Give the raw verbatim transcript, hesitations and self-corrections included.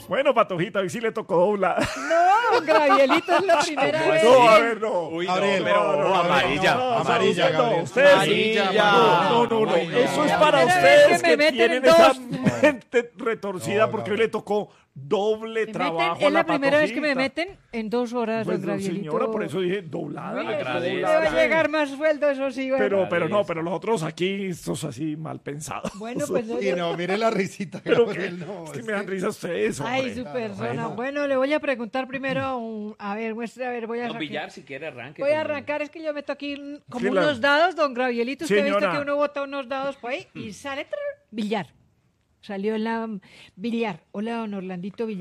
Bueno, Patojita, hoy sí le tocó doblar. No, don Gabrielito, es la primera vez. No, a ver, no. Uy, Gabriel, no, pero no, no, no, amarilla. No, amarilla, no, Gabriel. ustedes- Amarilla, No, no, no. Uy, no. Eso es La para primera vez ustedes que que, me meten tienen en esa dos. mente retorcida No, porque hoy Gabriel. le tocó doble Me trabajo meten- a es la la primera vez que me Patojita. meten en dos horas, Pues don no, Gabrielito. señora, por eso dije doblada. Mire, agradece. le va a llegar más sueldo, eso sí. bueno. Pero, pero no, pero los otros aquí, estos así mal pensados. Bueno, pues no, Y no, mire la risita, Pero Gabriel, que, no. es que es me dan que- risa ustedes, hombre. Ay, su persona. Bueno. Bueno. le voy a preguntar primero, un- a ver, muestre, a ver, voy a Don sacar- Villar, si quiere, arranque. Voy a con- arrancar, es que yo meto aquí mm, como Sí, la- unos dados, don Gabrielito, usted ha visto Señora. que uno bota unos dados por ahí y sale trrr, billar. Salió en la billar. Hola, don Orlandito Villar.